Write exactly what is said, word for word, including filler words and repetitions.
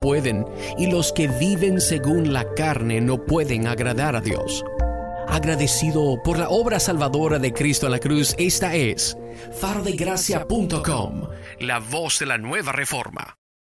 pueden, y los que viven según la carne no pueden agradar a Dios. Agradecido por la obra salvadora de Cristo en la cruz, esta es faro de gracia punto com, la voz de la nueva reforma.